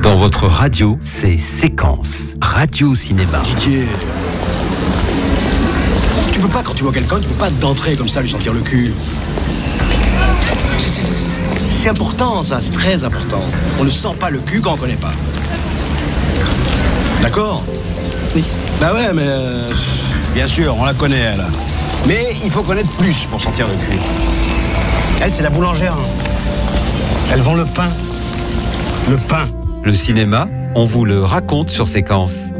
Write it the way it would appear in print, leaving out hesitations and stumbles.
Dans votre radio, c'est Séquence. Radio Cinéma. Didier, tu peux pas, quand tu vois quelqu'un, tu peux pas d'entrer comme ça, lui sentir le cul. C'est important, ça, c'est très important. On ne sent pas le cul quand on connaît pas. D'accord ? Oui. Bah ouais, mais... bien sûr, on la connaît, elle. Mais il faut connaître plus pour sentir le cul. Elle, c'est la boulangère. Elle vend le pain. Le pain. Le cinéma, on vous le raconte sur Séquence.